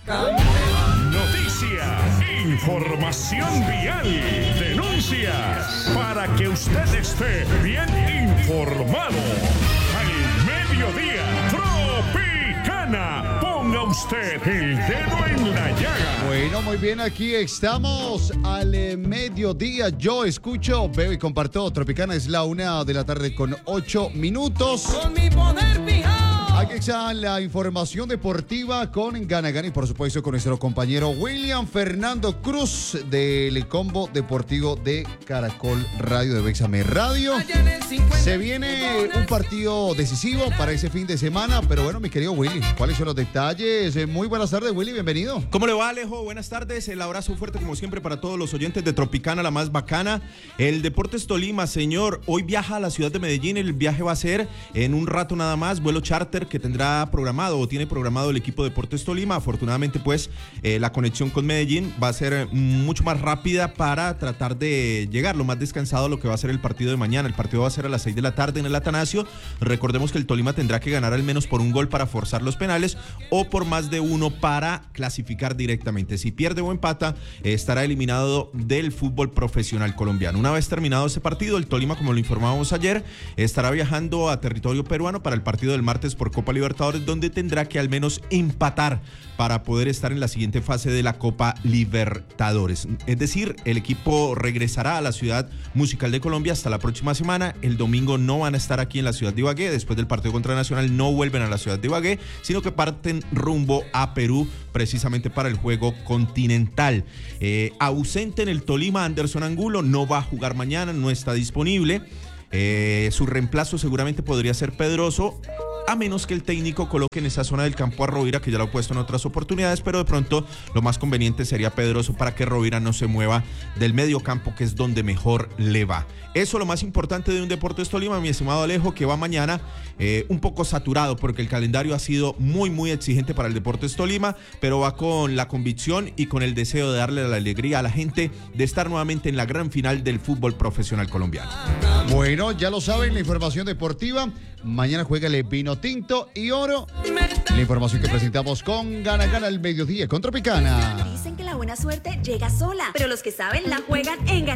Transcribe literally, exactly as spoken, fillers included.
Noticias, información vial, denuncias, para que usted esté bien informado. Al mediodía, Tropicana. Ponga usted el dedo en la llaga. Bueno, muy bien, aquí estamos al eh, mediodía. Yo escucho, veo y comparto. Tropicana es la una de la tarde con ocho minutos. Con mi poder fijado. Aquí está la información deportiva con Gana Gana y por supuesto con nuestro compañero William Fernando Cruz del Combo Deportivo de Caracol Radio de Bexame Radio. Se viene un partido decisivo para ese fin de semana, pero bueno, mi querido Willy, ¿cuáles son los detalles? Eh, Muy buenas tardes, Willy, bienvenido. ¿Cómo le va, Alejo? Buenas tardes. El abrazo fuerte, como siempre, para todos los oyentes de Tropicana, la más bacana. El Deportes Tolima, señor, hoy viaja a la ciudad de Medellín. El viaje va a ser en un rato nada más, vuelo charter que tendrá programado o tiene programado el equipo Deportes Tolima. Afortunadamente, pues, eh, la conexión con Medellín va a ser mucho más rápida para tratar de llegar lo más descansado a lo que va a ser el partido de mañana. El partido va a ser a las seis de la tarde en el Atanasio. Recordemos que el Tolima tendrá que ganar al menos por un gol para forzar los penales o por más de uno para clasificar directamente. Si pierde o empata, eh, estará eliminado del fútbol profesional colombiano. Una vez terminado ese partido, el Tolima, como lo informábamos ayer, estará viajando a territorio peruano para el partido del martes por Copa Libertadores, donde tendrá que al menos empatar para poder estar en la siguiente fase de la Copa Libertadores. Es decir, el equipo regresará a la ciudad musical de Colombia hasta la próxima semana. El domingo no van a estar aquí en la ciudad de Ibagué. Después del partido contra Nacional no vuelven a la ciudad de Ibagué, sino que parten rumbo a Perú precisamente para el juego continental. Eh, ausente en el Tolima, Anderson Angulo no va a jugar mañana, no está disponible. Eh, su reemplazo seguramente podría ser Pedroso, a menos que el técnico coloque en esa zona del campo a Rovira, que ya lo ha puesto en otras oportunidades, pero de pronto lo más conveniente sería Pedroso para que Rovira no se mueva del medio campo, que es donde mejor le va. Eso lo más importante de un Deportes Tolima, mi estimado Alejo, que va mañana eh, un poco saturado porque el calendario ha sido muy muy exigente para el Deportes Tolima, pero va con la convicción y con el deseo de darle la alegría a la gente de estar nuevamente en la gran final del fútbol profesional colombiano. Bueno, ya lo saben, la información deportiva. Mañana juega el Vino Tinto y Oro. La información que presentamos con Gana Gana al mediodía con Tropicana. Dicen que la buena suerte llega sola, pero los que saben la juegan en Gana.